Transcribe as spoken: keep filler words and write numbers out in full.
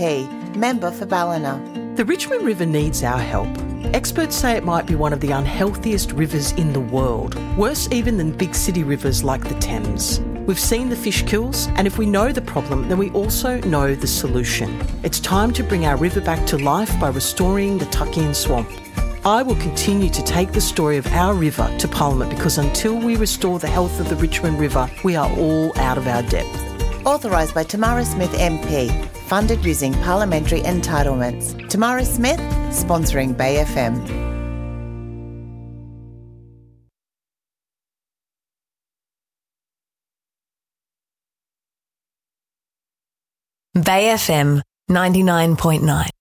P, member for Ballina. The Richmond River needs our help. Experts say it might be one of the unhealthiest rivers in the world, worse even than big city rivers like the Thames. We've seen the fish kills, and if we know the problem, then we also know the solution. It's time to bring our river back to life by restoring the Tuckian Swamp. I will continue to take the story of our river to Parliament because until we restore the health of the Richmond River, we are all out of our depth. Authorised by Tamara Smith M P. Funded using parliamentary entitlements. Tamara Smith, sponsoring Bay F M. Bay F M ninety-nine point nine.